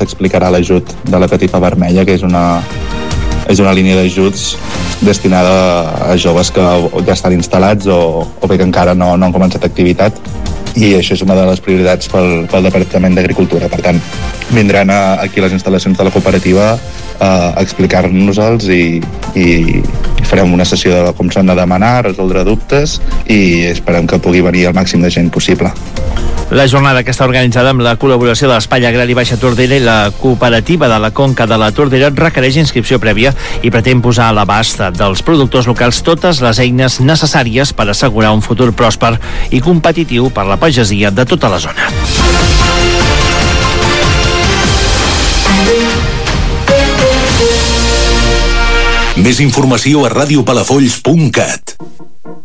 s'explicarà l'ajut de la Catifa Vermella, que és una línia d'ajuts destinada a joves que ja estan instal·lats o bé que encara no han començat activitat, i això és una de les prioritats pel Departament d'Agricultura. Per tant, vindran aquí a les instal·lacions de la cooperativa a explicar-nos-els i farem una sessió de com s'han de demanar, resoldre dubtes, i esperem que pugui venir el màxim de gent possible. La jornada, que està organitzada amb la col·laboració de l'Espai Agrari Baixa Tordera i la cooperativa de la Conca de la Tordera, requereix inscripció prèvia i pretén posar a l'abast dels productors locals totes les eines necessàries per assegurar un futur pròsper i competitiu per la pagesia de tota la zona. Més informació a radiopalafolls.cat.